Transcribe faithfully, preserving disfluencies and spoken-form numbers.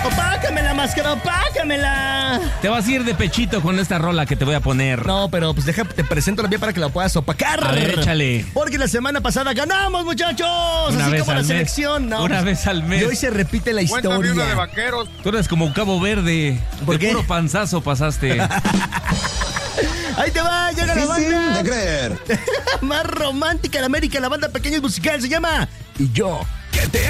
Opácame la máscara, opácamela. Te vas a ir de pechito con esta rola que te voy a poner. No, pero pues deja, te presento la mía para que la puedas opacar. A ver, échale. Porque la semana pasada ganamos, muchachos. Una Así vez como al la mes. selección. No, Una vez al mes. Y hoy se repite la Cuéntame una de historia. vaqueros. Tú eres como Cabo Verde. ¿Por de qué? puro panzazo pasaste. Ahí te va, llega la Difícil banda de creer. más romántica de América, la banda Pequeños Musical, se llama Y Yo, que te